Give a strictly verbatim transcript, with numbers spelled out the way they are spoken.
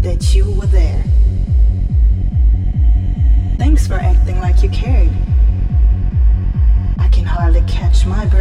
that you were there. Thanks for acting like you cared. I can hardly catch my breath.